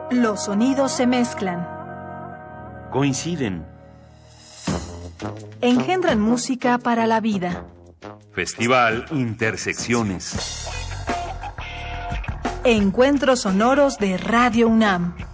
Los sonidos se mezclan. Coinciden. Engendran música para la vida. Festival Intersecciones. Encuentros sonoros de Radio UNAM.